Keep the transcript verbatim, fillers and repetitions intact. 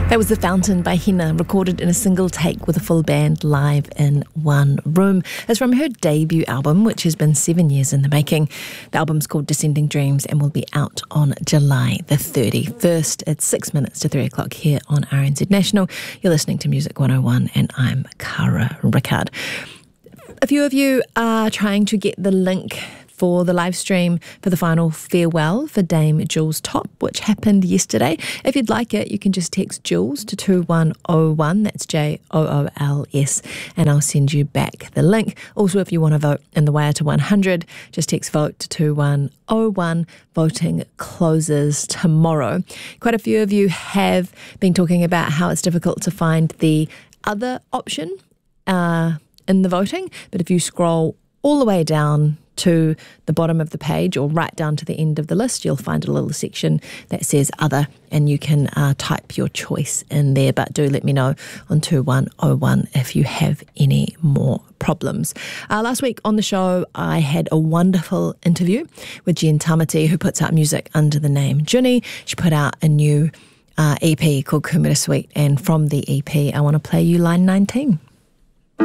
That was The Fountain by Hina, recorded in a single take with a full band live in one room. It's from her debut album, which has been seven years in the making. The album's called Descending Dreams and will be out on July the thirty-first. It's six minutes to three o'clock here on R N Z National. You're listening to Music one oh one and I'm Cara Rickard. A few of you are trying to get the link for the live stream for the final farewell for Dame Jules Top, which happened yesterday. If you'd like it, you can just text Jules to two one oh one, that's J O O L S, and I'll send you back the link. Also, if you want to vote in the Waiata one hundred, just text vote to two one oh one. Voting closes tomorrow. Quite a few of you have been talking about how it's difficult to find the other option uh, in the voting, but if you scroll all the way down to the bottom of the page or right down to the end of the list, you'll find a little section that says other, and you can uh, type your choice in there. But do let me know on two one oh one if you have any more problems. Uh, last week on the show, I had a wonderful interview with Jen Tamati, who puts out music under the name Ginny. She put out a new uh, E P called Kumara Sweet, and from the E P, I want to play you line nineteen.